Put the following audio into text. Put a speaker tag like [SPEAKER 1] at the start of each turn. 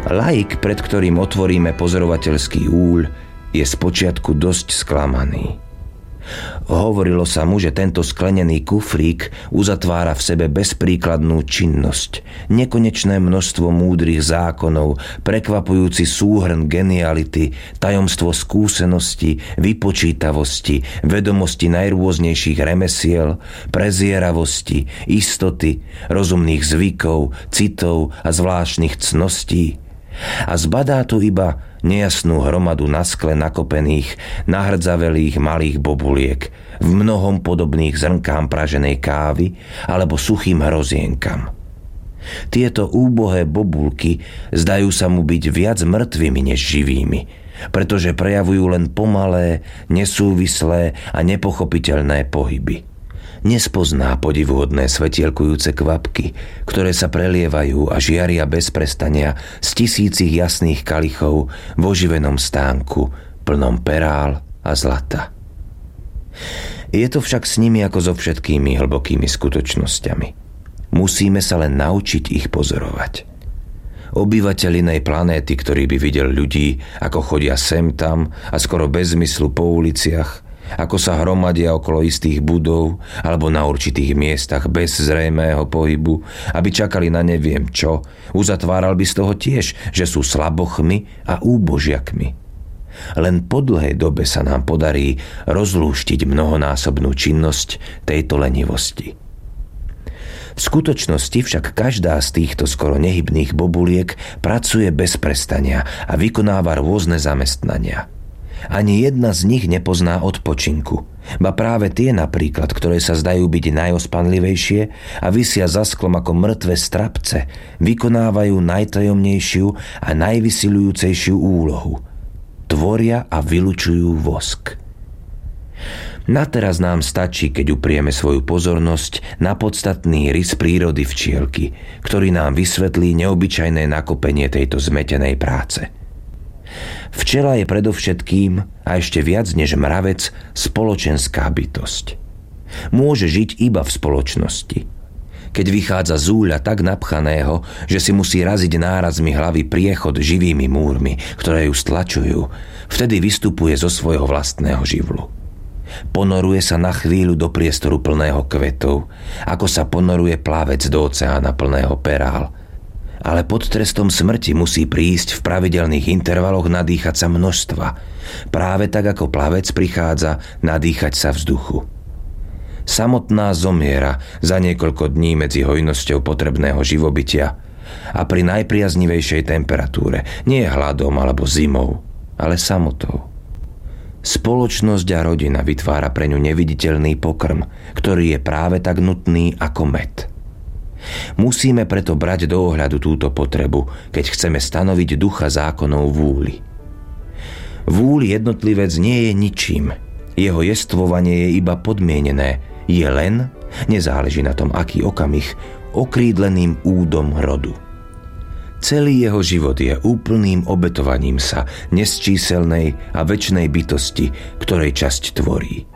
[SPEAKER 1] Laik, pred ktorým otvoríme pozorovateľský úľ, je spočiatku dosť sklamaný. Hovorilo sa mu, že tento sklenený kufrík uzatvára v sebe bezpríkladnú činnosť, nekonečné množstvo múdrych zákonov, prekvapujúci súhrn geniality, tajomstvo skúsenosti, vypočítavosti, vedomosti najrôznejších remesiel, prezieravosti, istoty, rozumných zvykov, citov a zvláštnych cností. A zbadá tu iba nejasnú hromadu na skle nakopených, nahrdzavелých malých bobuliek, v mnohom podobných zrnkám praženej kávy alebo suchým hrozienkam. Tieto úbohé bobulky zdajú sa mu byť viac mŕtvými než živými, pretože prejavujú len pomalé, nesúvislé a nepochopiteľné pohyby. Nespozná podivuhodné svetielkujúce kvapky, ktoré sa prelievajú a žiaria bez prestania z tisícich jasných kalichov v oživenom stánku, plnom perál a zlata. Je to však s nimi ako so všetkými hlbokými skutočnosťami. Musíme sa len naučiť ich pozorovať. Obyvateľ inej planéty, ktorý by videl ľudí, ako chodia sem tam a skoro bez zmyslu po uliciach, ako sa hromadia okolo istých budov alebo na určitých miestach bez zrejmého pohybu, aby čakali na neviem čo, uzatváral by z toho tiež, že sú slabochmi a úbožiakmi. Len po dlhej dobe sa nám podarí rozlúštiť mnohonásobnú činnosť tejto lenivosti. V skutočnosti však každá z týchto skoro nehybných bobuliek pracuje bez prestania a vykonáva rôzne zamestnania. Ani jedna z nich nepozná odpočinku, ba práve tie napríklad, ktoré sa zdajú byť najospanlivejšie a visia za sklom ako mŕtve strapce, vykonávajú najtajomnejšiu a najvysiľujúcejšiu úlohu. Tvoria a vylučujú vosk. Nateraz nám stačí, keď uprieme svoju pozornosť na podstatný rys prírody včielky, ktorý nám vysvetlí neobyčajné nakopenie tejto zmetenej práce. Včela je predovšetkým a ešte viac než mravec spoločenská bytosť. Môže žiť iba v spoločnosti. Keď vychádza z úľa tak napchaného, že si musí raziť nárazmi hlavy priechod živými múrmi, ktoré ju stlačujú, vtedy vystupuje zo svojho vlastného živlu. Ponoruje sa na chvíľu do priestoru plného kvetov, ako sa ponoruje plavec do oceána plného perál. Ale pod trestom smrti musí prísť v pravidelných intervaloch nadýchať sa množstva, práve tak ako plavec prichádza nadýchať sa vzduchu. Samotná zomiera za niekoľko dní medzi hojnosťou potrebného živobytia a pri najpriaznivejšej temperatúre, nie hladom alebo zimou, ale samotou. Spoločnosť a rodina vytvára pre ňu neviditeľný pokrm, ktorý je práve tak nutný ako med. Musíme preto brať do ohľadu túto potrebu, keď chceme stanoviť ducha zákonov vúli. Vúli jednotlivec nie je ničím. Jeho jestvovanie je iba podmienené. Je len, nezáleží na tom aký okamih, okrídleným údom rodu. Celý jeho život je úplným obetovaním sa nesčíselnej a večnej bytosti, ktorej časť tvorí.